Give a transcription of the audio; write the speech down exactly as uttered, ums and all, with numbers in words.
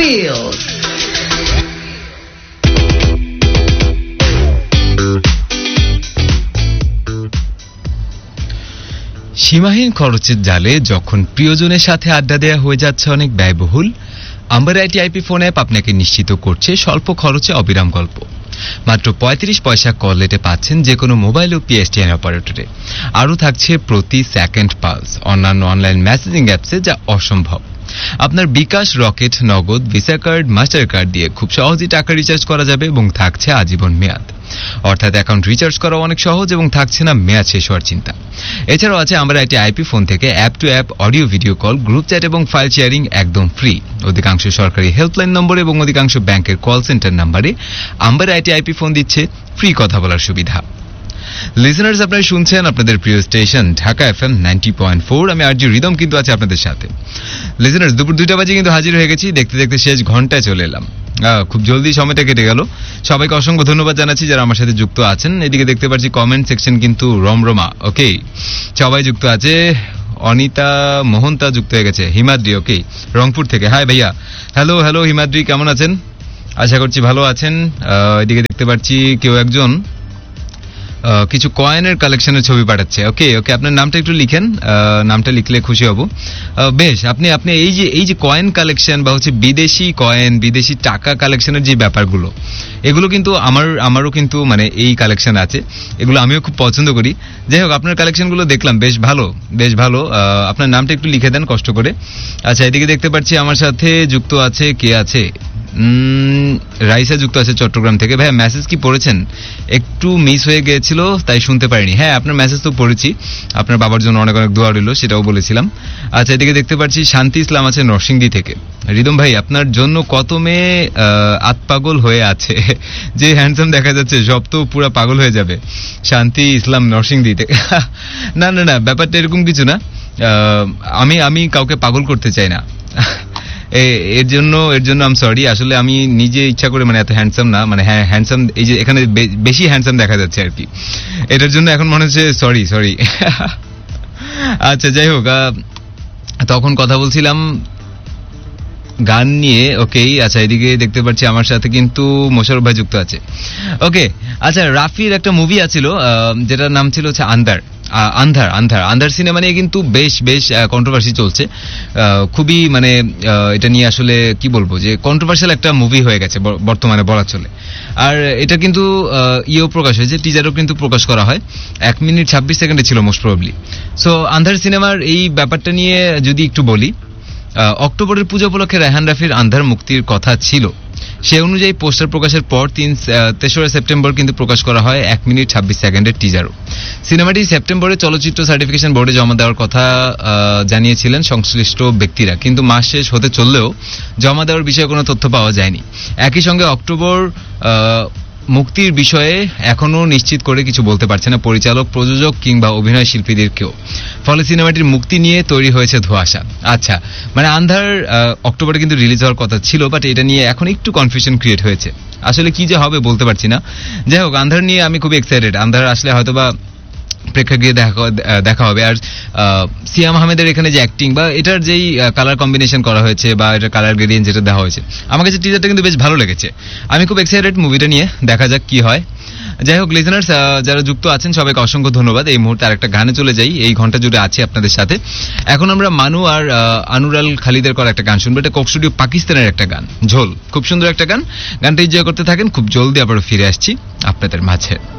Feels. সীমাহীন খরচের জালে যখন প্রিয়জনের সাথে আড্ডা দেওয়া হয়ে যাচ্ছে অনেক ব্যয়বহুল, amber IT IP phone app আপনাকে নিশ্চিত করছে স্বল্প খরচে অবিরাম গল্প। মাত্র পঁয়ত্রিশ পয়সা কল রেটে পাচ্ছেন যে কোনো মোবাইল ও পিএসটিএন অপারেটরে। আরও থাকছে প্রতি সেকেন্ড পালস অন্যান্য অনলাইন মেসেজিং অ্যাপসে, যা অসম্ভব। আপনার বিকাশ, রকেট, নগদ, ভিসা কার্ড, মাস্টার কার্ড দিয়ে খুব সহজেই টাকা রিচার্জ করা যাবে এবং থাকছে আজীবন মেয়াদ। অর্থাৎ অ্যাকাউন্ট রিচার্জ করা অনেক সহজ এবং থাকছে না মেয়াদ শেষ হওয়ার চিন্তা। এছাড়াও আছে আম্বার আইটি আইপি ফোন থেকে app two app audio video call, group chat এবং ফাইল শেয়ারিং একদম ফ্রি। অধিকাংশ সরকারি হেল্পলাইন নম্বর এবং অধিকাংশ ব্যাংকের কল সেন্টার নাম্বারে আম্বার আইটি আইপি ফোন দিচ্ছে ফ্রি কথা বলার সুবিধা। লিসেনার্স, আপনারা শুনছেন আপনাদের প্রিয় station Dhaka FM ninety point four. আমি আরজি রিদম কিন্তু আছে আপনাদের সাথে। লিসেনার্স, দুপুর দুইটা বাজে কিন্তু হাজির হয়ে গেছি। দেখতে দেখতে শেষ ঘন্টায় চলে এলাম। খুব জলদি সময়টা কেটে গেল। সবাইকে অসংখ্য ধন্যবাদ জানাচ্ছি যারা আমার সাথে যুক্ত আছেন। এদিকে দেখতে পাচ্ছি কমেন্ট সেকশন কিন্তু রমরমা। ওকে, সবাই যুক্ত আছে। অনিতা মোহন্তা যুক্ত হয়ে গেছে। হিমাদ্রি, ওকে, রংপুর থেকে। হাই ভাইয়া। হ্যালো হ্যালো হিমাদ্রি, কেমন আছেন? আশা করছি ভালো আছেন। এদিকে দেখতে পাচ্ছি কেউ একজন কিছু কয়েনের কালেকশনের ছবি পাঠাচ্ছে। ওকে ওকে আপনার নামটা একটু লিখেন, নামটা লিখলে খুশি হব। বেশ, আপনি আপনি এই যে এই যে কয়েন কালেকশন বা হচ্ছে বিদেশি কয়েন, বিদেশি টাকা কালেকশনের যে ব্যাপারগুলো, এগুলো কিন্তু আমার আমারও কিন্তু মানে এই কালেকশন আছে, এগুলো আমিও খুব পছন্দ করি। যাই হোক, আপনার কালেকশনগুলো দেখলাম, বেশ ভালো বেশ ভালো। আপনার নামটা একটু লিখে দেন কষ্ট করে। আচ্ছা, এদিকে দেখতে পাচ্ছি আমার সাথে যুক্ত আছে কে আছে, রাইসা যুক্ত আছে চট্টগ্রাম থেকে। ভাইয়া মেসেজ কি পড়েছেন? একটু মিস হয়ে গিয়েছিল তাই শুনতে পারিনি। হ্যাঁ, আপনার মেসেজ তো পড়েছি। আপনার বাবার জন্য অনেক অনেক দোয়া রইল, সেটাও বলেছিলাম। আচ্ছা, এদিকে দেখতে পাচ্ছি শান্তি ইসলাম আছে নরসিংদী থেকে। রিদম ভাই, আপনার জন্য কত মেয়ে আতপাগল হয়ে আছে, যে হ্যান্ডসাম দেখা যাচ্ছে সব তো পুরা পাগল হয়ে যাবে। শান্তি ইসলাম নরসিংদী থেকে। না না না, ব্যাপারটা এরকম কিছু না। আমি আমি কাউকে পাগল করতে চাই না। এর জন্য এর জন্য আম সরি। আসলে আমি নিজে ইচ্ছা করে মানে এত হ্যান্ডসাম না, মানে হ্যাঁ হ্যান্ডসাম, এই যে এখানে বেশি হ্যান্ডসাম দেখা যাচ্ছে আর কি, এটার জন্য এখন মনে হচ্ছে সরি সরি। আচ্ছা, যাই হোক, তখন কথা বলছিলাম গান নিয়ে। ওকে, আচ্ছা, এদিকে দেখতে পাচ্ছি আমার সাথে কিন্তু মোশারফ ভাই যুক্ত আছে। ওকে, আচ্ছা, রাফির একটা মুভি আছিল যেটার নাম ছিল হচ্ছে আন্ধার আন্ধার আন্ধার আন্ধার সিনেমা নিয়ে কিন্তু বেশ বেশ কন্ট্রোভার্সি চলছে। খুবই মানে এটা নিয়ে আসলে কি বলবো, যে কন্ট্রোভার্সিয়াল একটা মুভি হয়ে গেছে বর্তমানে বলা চলে। আর এটা কিন্তু ইয়েও প্রকাশ হয়েছে, টিজারও কিন্তু প্রকাশ করা হয়। এক মিনিট ছাব্বিশ সেকেন্ডে ছিল মোস্ট প্রবাবলি। সো আন্ধার সিনেমার এই ব্যাপারটা নিয়ে যদি একটু বলি, অক্টোবরের পূজা উপলক্ষে রায়হান রাফির আন্ধার মুক্তির কথা ছিল। সে অনুযায়ী পোস্টার প্রকাশের পর তিন তেসরা সেপ্টেম্বর কিন্তু প্রকাশ করা হয় এক মিনিট ছাব্বিশ সেকেন্ডের টিজারও। সিনেমাটি সেপ্টেম্বরে চলচ্চিত্র সার্টিফিকেশন বোর্ডে জমা দেওয়ার কথা জানিয়েছিলেন সংশ্লিষ্ট ব্যক্তিরা, কিন্তু মাস শেষ হতে চললেও জমা দেওয়ার বিষয়ে কোনো তথ্য পাওয়া যায়নি। একই সঙ্গে অক্টোবর মুক্তির বিষয়ে এখনো নিশ্চিত করে কিছু বলতে পারছে না পরিচালক, প্রযোজক কিংবা অভিনয় শিল্পীদের কেউ। ফলে সিনেমাটির মুক্তি নিয়ে তৈরি হয়েছে ধোঁয়াশা। আচ্ছা, মানে আন্ধার অক্টোবরে কিন্তু রিলিজ হওয়ার কথা ছিল, বাট এটা নিয়ে এখন একটু কনফিউশন ক্রিয়েট হয়েছে। আসলে কি যে হবে বলতে পারছি না। যাই হোক, আন্ধার নিয়ে আমি খুব এক্সাইটেড। আন্ধার আসলে হয়তোবা প্রেক্ষাগৃহে দেখা দেখা হবে। আর সিয়াম আহমেদের এখানে যে অ্যাক্টিং বা এটার যেই কালার কম্বিনেশন করা হয়েছে বা এটার কালার গ্রেডিয়েন্ট যেটা দেওয়া হয়েছে, আমার কাছে টিজারটা কিন্তু বেশ ভালো লেগেছে। আমি খুব এক্সাইটেড মুভিটা নিয়ে, দেখা যাক কি হয়। যাই হোক লিসেনার্স, যারা যুক্ত আছেন সবাইকে অসংখ্য ধন্যবাদ। এই মুহূর্তে আরেকটা গানে চলে যাই, এই ঘন্টা জুড়ে আছি আপনাদের সাথে। এখন আমরা মানু আর আনুরাল খালিদের করা একটা গান শুনবো। এটা কোক স্টুডিও পাকিস্তানের একটা গান, ঝোল। খুব সুন্দর একটা গান। গানটা এনজয় করতে থাকেন। খুব জলদি আবারও ফিরে আসছি আপনাদের মাঝে।